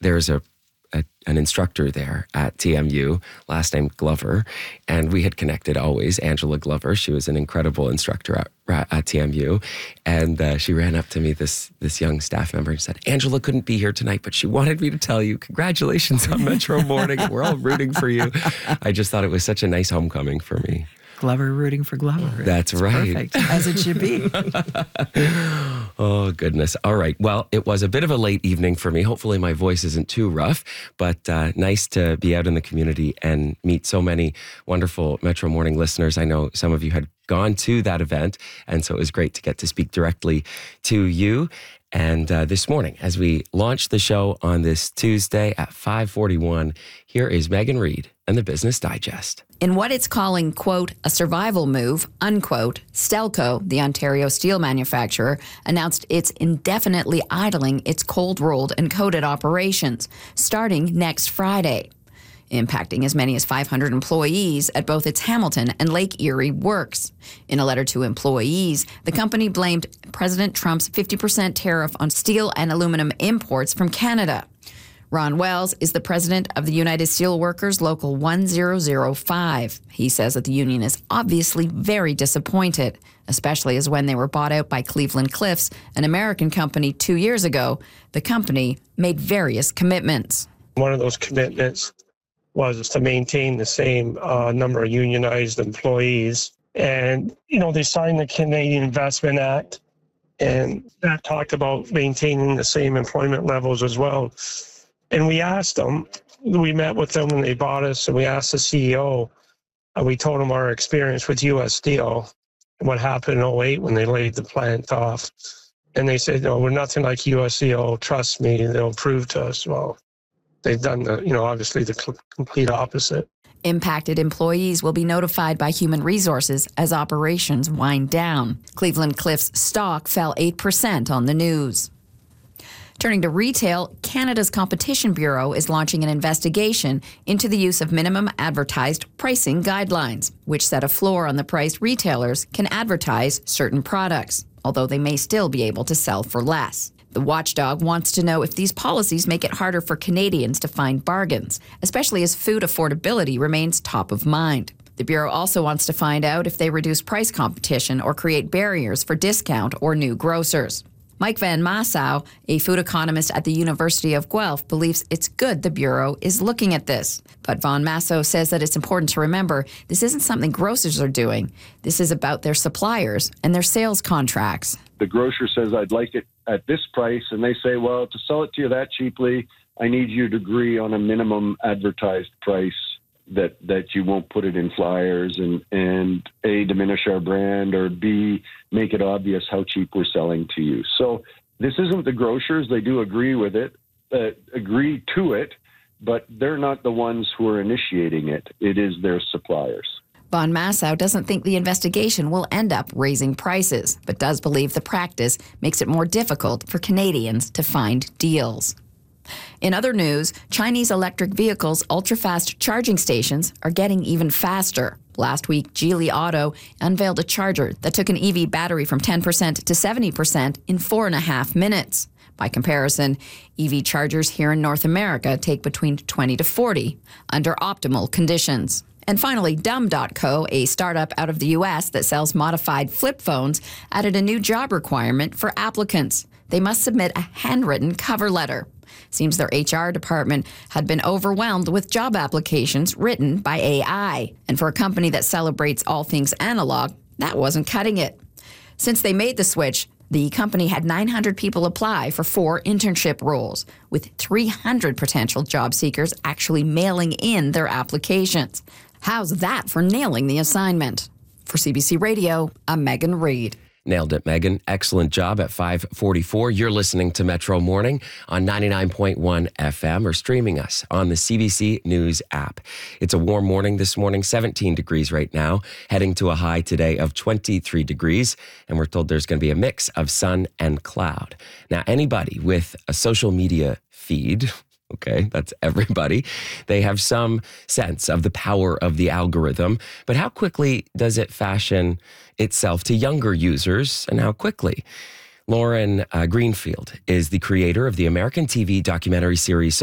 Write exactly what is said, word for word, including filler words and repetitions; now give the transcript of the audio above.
there's a, a an instructor there at T M U, last name Glover, and we had connected always. Angela Glover, she was an incredible instructor at, at T M U, and uh, she ran up to me, this this young staff member, and said, "Angela couldn't be here tonight, but she wanted me to tell you congratulations on Metro Morning. We're all rooting for you." I just thought it was such a nice homecoming for me. Glover rooting for Glover. That's right. Perfect, as it should be. Oh, goodness. All right. Well, it was a bit of a late evening for me. Hopefully my voice isn't too rough, but uh, nice to be out in the community and meet so many wonderful Metro Morning listeners. I know some of you had gone to that event, and so it was great to get to speak directly to you. And uh, this morning, as we launch the show on this Tuesday at five forty-one, here is Megan Reid and the Business Digest. In what it's calling, quote, a survival move, unquote, Stelco, the Ontario steel manufacturer, announced it's indefinitely idling its cold-rolled and coated operations, starting next Friday, impacting as many as five hundred employees at both its Hamilton and Lake Erie works. In a letter to employees, the company blamed President Trump's fifty percent tariff on steel and aluminum imports from Canada. Ron Wells is the president of the United Steelworkers Local one thousand five. He says that the union is obviously very disappointed, especially as when they were bought out by Cleveland Cliffs, an American company, two years ago, the company made various commitments. One of those commitments was to maintain the same uh, number of unionized employees. And, you know, they signed the Canadian Investment Act, and that talked about maintaining the same employment levels as well. And we asked them, we met with them when they bought us, and we asked the C E O, and we told him our experience with U S Steel and what happened in oh eight when they laid the plant off. And they said, no, we're nothing like U S Steel. Trust me, they'll prove to us. Well, they've done the, you know, obviously the cl- complete opposite. Impacted employees will be notified by Human Resources as operations wind down. Cleveland Cliffs stock fell eight percent on the news. Turning to retail, Canada's Competition Bureau is launching an investigation into the use of minimum advertised pricing guidelines, which set a floor on the price retailers can advertise certain products, although they may still be able to sell for less. The watchdog wants to know if these policies make it harder for Canadians to find bargains, especially as food affordability remains top of mind. The Bureau also wants to find out if they reduce price competition or create barriers for discount or new grocers. Mike Van Massow, a food economist at the University of Guelph, believes it's good the Bureau is looking at this. But Van Massow says that it's important to remember this isn't something grocers are doing. This is about their suppliers and their sales contracts. The grocer says, I'd like it at this price, and they say, well, to sell it to you that cheaply, I need you to agree on a minimum advertised price that that you won't put it in flyers and, and A, diminish our brand, or B, make it obvious how cheap we're selling to you. So this isn't the grocers. They do agree with it, uh, agree to it, but they're not the ones who are initiating it. It is their suppliers. Van Massow doesn't think the investigation will end up raising prices, but does believe the practice makes it more difficult for Canadians to find deals. In other news, Chinese electric vehicles' ultra-fast charging stations are getting even faster. Last week, Geely Auto unveiled a charger that took an E V battery from ten percent to seventy percent in four and a half minutes. By comparison, E V chargers here in North America take between twenty to forty under optimal conditions. And finally, Dumb dot co, a startup out of the U S that sells modified flip phones, added a new job requirement for applicants. They must submit a handwritten cover letter. Seems their H R department had been overwhelmed with job applications written by A I. And for a company that celebrates all things analog, that wasn't cutting it. Since they made the switch, the company had nine hundred people apply for four internship roles, with three hundred potential job seekers actually mailing in their applications. How's that for nailing the assignment? For C B C Radio, I'm Megan Reid. Nailed it, Megan. Excellent job at five forty-four. You're listening to Metro Morning on ninety-nine point one F M or streaming us on the C B C News app. It's a warm morning this morning, seventeen degrees right now, heading to a high today of twenty-three degrees. And we're told there's going to be a mix of sun and cloud. Now, anybody with a social media feed, okay, that's everybody, they have some sense of the power of the algorithm. But how quickly does it fashion itself to younger users, and how quickly? Lauren uh, Greenfield is the creator of the American T V documentary series